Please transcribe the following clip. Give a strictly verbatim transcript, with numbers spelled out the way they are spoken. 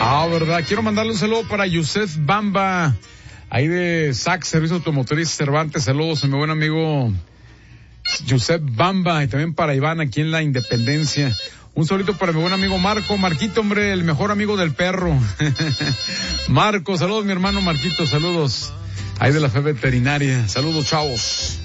Ah, verdad. Quiero mandarle un saludo para Yusef Bamba, ahí de S A C, Servicio Automotriz Cervantes. Saludos a mi buen amigo Yusef Bamba, y también para Iván aquí en la Independencia. Un saludito para mi buen amigo Marco, Marquito, hombre, el mejor amigo del perro. Marco, saludos mi hermano Marquito, saludos ahí de la fe veterinaria. Saludos, chavos.